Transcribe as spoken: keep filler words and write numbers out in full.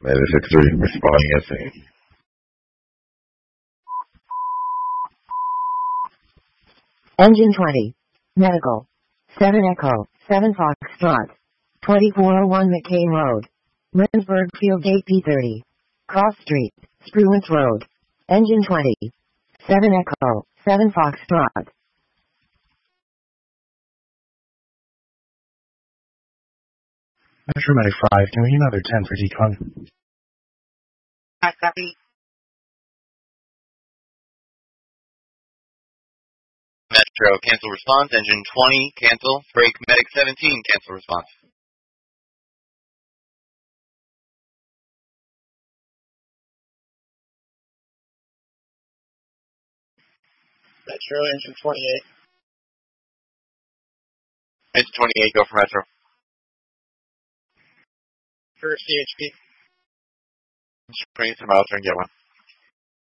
Meta six three, responding as seen. Engine twenty. Medical. seven Echo, seven Foxtrot. twenty-four oh one McCain Road. Lindsberg Field Gate P thirty. Cross Street, Spruance Road. Engine twenty. seven Echo, seven Foxtrot. Metro Medic five, can we get another ten for decon? I copy. Metro, cancel response. Engine twenty, cancel. Break Medic seventeen, cancel response. Metro, engine twenty-eight. Engine twenty-eight, go for Metro. For C H P. Train some miles and get one.